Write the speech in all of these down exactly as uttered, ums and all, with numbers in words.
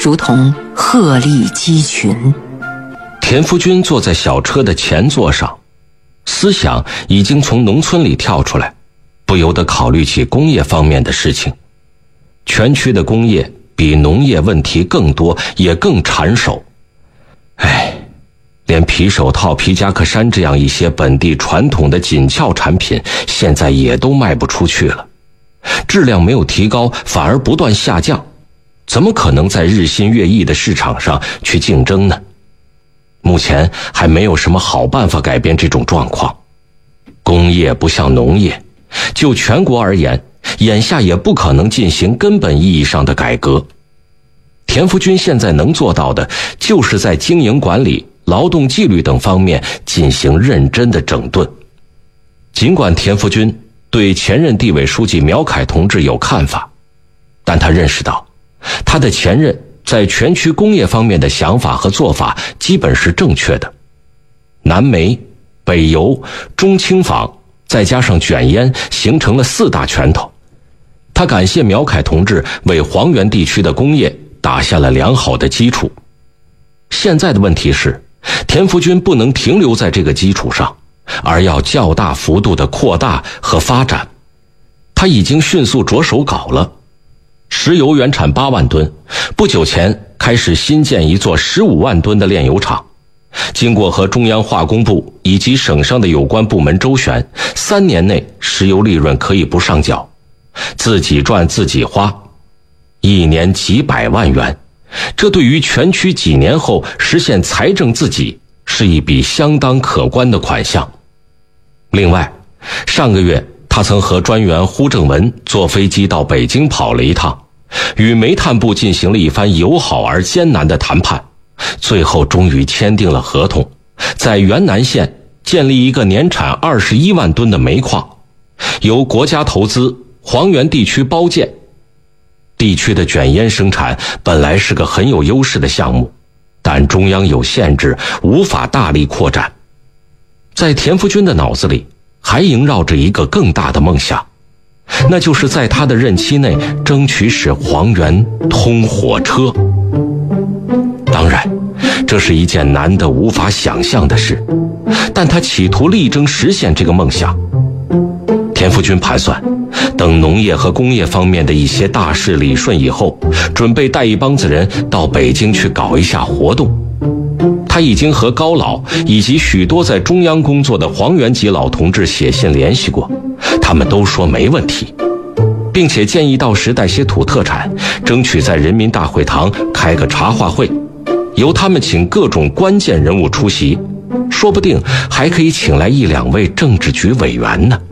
如同鹤立鸡群。 田福军坐在小车的前座上，思想已经从农村里跳出来，不由得考虑起工业方面的事情。全区的工业比农业问题更多，也更缠手。唉，连皮手套、皮夹克衫这样一些本地传统的紧俏产品，现在也都卖不出去了，质量没有提高，反而不断下降，怎么可能在日新月异的市场上去竞争呢？目前还没有什么好办法改变这种状况。工业不像农业，就全国而言，眼下也不可能进行根本意义上的改革。田福军现在能做到的，就是在经营管理、劳动纪律等方面进行认真的整顿。尽管田福军对前任地委书记苗凯同志有看法，但他认识到，他的前任在全区工业方面的想法和做法基本是正确的。南煤、北油、中轻纺，再加上卷烟，形成了四大拳头。他感谢苗凯同志为黄原地区的工业打下了良好的基础。现在的问题是，田福军不能停留在这个基础上，而要较大幅度的扩大和发展。他已经迅速着手搞了。石油原产八万吨，不久前开始新建一座十五万吨的炼油厂。经过和中央化工部以及省上的有关部门周旋，三年内石油利润可以不上缴，自己赚自己花，一年几百万元，这对于全区几年后实现财政自给是一笔相当可观的款项。另外，上个月他曾和专员胡正文坐飞机到北京跑了一趟，与煤炭部进行了一番友好而艰难的谈判，最后终于签订了合同，在原南县建立一个年产二十一万吨的煤矿，由国家投资，黄原地区包建。地区的卷烟生产本来是个很有优势的项目，但中央有限制，无法大力扩展。在田福军的脑子里还萦绕着一个更大的梦想，那就是在他的任期内争取使黄原通火车。当然，这是一件难得无法想象的事，但他企图力争实现这个梦想。田福军盘算，等农业和工业方面的一些大事理顺以后，准备带一帮子人到北京去搞一下活动。他已经和高老以及许多在中央工作的黄原籍老同志写信联系过，他们都说没问题，并且建议到时带些土特产，争取在人民大会堂开个茶话会，由他们请各种关键人物出席，说不定还可以请来一两位政治局委员呢。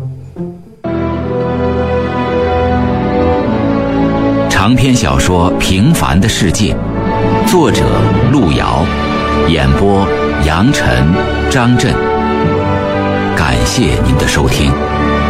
长篇小说《平凡的世界》，作者路遥，演播杨晨、张震。感谢您的收听。